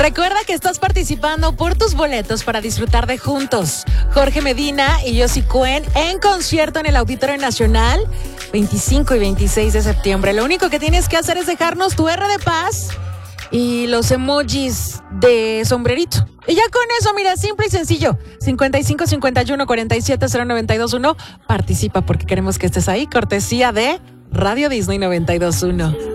Recuerda que estás participando por tus boletos para disfrutar de Juntos, Jorge Medina y Yossi Cuen en concierto en el Auditorio Nacional, 25 y 26 de septiembre. Lo único que tienes que hacer es dejarnos tu R de paz y los emojis de sombrerito. Y ya con eso, mira, simple y sencillo. 55 51 47 0921. Participa porque queremos que estés ahí. Cortesía de Radio Disney 921.